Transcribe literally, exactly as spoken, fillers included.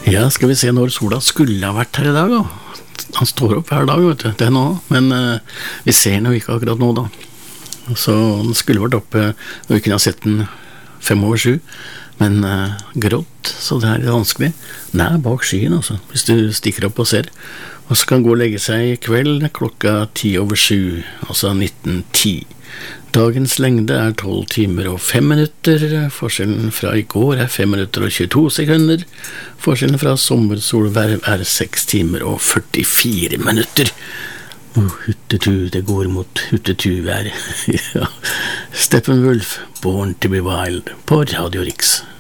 Ja, skal vi se når sola skulle ha vært her i dag da. Han står opp hver dag, vet du, det er nå. Men uh, vi ser den jo ikke akkurat nå da. Så den skulle vært oppe, og vi kunne ha sett den fem over sju. Men uh, grått, så det er litt vanskelig. Den er bak skyen, altså, hvis du stikker opp og ser. Og så kan den gå og legge seg i kveld klokka ti over sju, altså nitten ti. Dagens lengde er tolv timer og fem minutter. Forskjellen fra i går er fem minutter og tjueto sekunder. Forskjellen fra sommersolverv er seks timer og førtifire minutter. Oh, huttetu, det går mot huttetu-vær. Ja. Steppenwolf, Born to be Wild, på Radio Riks.